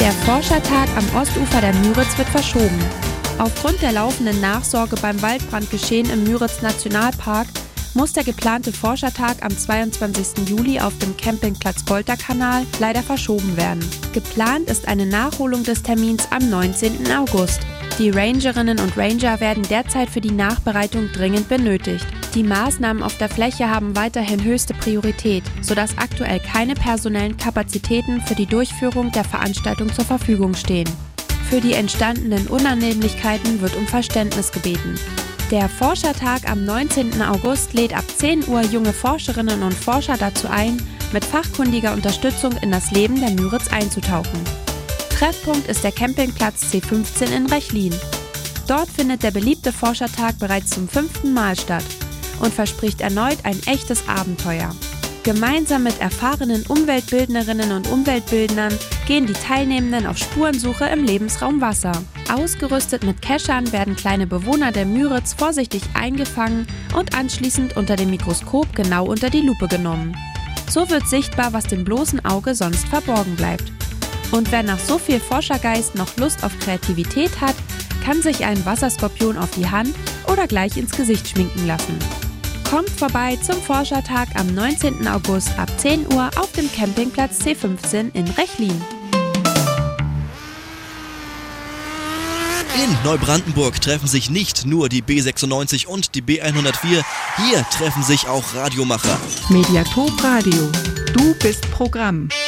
Der Forschertag am Ostufer der Müritz wird verschoben. Aufgrund der laufenden Nachsorge beim Waldbrandgeschehen im Müritz-Nationalpark muss der geplante Forschertag am 22. Juli auf dem Campingplatz Polterkanal leider verschoben werden. Geplant ist eine Nachholung des Termins am 19. August. Die Rangerinnen und Ranger werden derzeit für die Nachbereitung dringend benötigt. Die Maßnahmen auf der Fläche haben weiterhin höchste Priorität, sodass aktuell keine personellen Kapazitäten für die Durchführung der Veranstaltung zur Verfügung stehen. Für die entstandenen Unannehmlichkeiten wird um Verständnis gebeten. Der Forschertag am 19. August lädt ab 10 Uhr junge Forscherinnen und Forscher dazu ein, mit fachkundiger Unterstützung in das Leben der Müritz einzutauchen. Treffpunkt ist der Campingplatz C15 in Rechlin. Dort findet der beliebte Forschertag bereits zum 5. Mal statt und verspricht erneut ein echtes Abenteuer. Gemeinsam mit erfahrenen Umweltbildnerinnen und Umweltbildnern gehen die Teilnehmenden auf Spurensuche im Lebensraum Wasser. Ausgerüstet mit Keschern werden kleine Bewohner der Müritz vorsichtig eingefangen und anschließend unter dem Mikroskop genau unter die Lupe genommen. So wird sichtbar, was dem bloßen Auge sonst verborgen bleibt. Und wer nach so viel Forschergeist noch Lust auf Kreativität hat, kann sich einen Wasserskorpion auf die Hand oder gleich ins Gesicht schminken lassen. Kommt vorbei zum Forschertag am 19. August ab 10 Uhr auf dem Campingplatz C15 in Rechlin. In Neubrandenburg treffen sich nicht nur die B96 und die B104, hier treffen sich auch Radiomacher. Mediatop Radio. Du bist Programm.